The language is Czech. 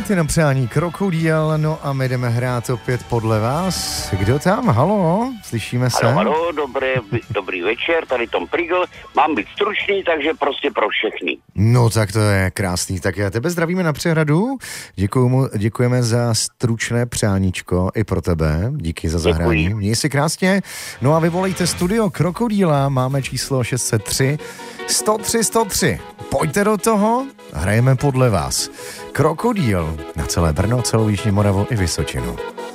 Volejte na přání Krokodýl, no a my jdeme hrát opět podle vás. Kdo tam? Halo? Slyšíme se? Halo, dobrý večer, tady Tom Prigl. Mám být stručný, takže prostě pro všechny. No tak to je krásný. Tak já tebe zdravíme na Přehradu. Děkujeme za stručné přáníčko i pro tebe. Díky za zahrání. Děkuji. Měj si krásně. No a vyvolejte studio Krokodýla. Máme číslo 603 103 103. Pojďte do toho, hrajeme podle vás. Krokodýl na celé Brno, celou Jižní Moravu i Vysočinu.